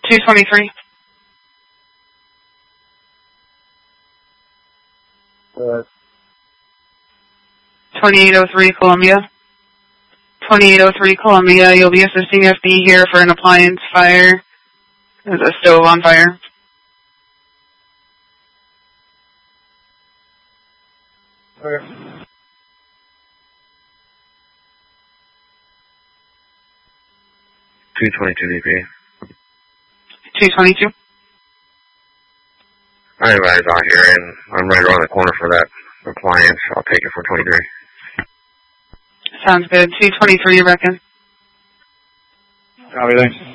223. 2803 Columbia. 2803 Columbia, you'll be assisting FD here for an appliance fire. There's a stove on fire. Okay. 222 BP. 222. Anybody's out here, and I'm right around the corner for that appliance. I'll take it for 23. Sounds good. 223, you reckon? Copy, thanks.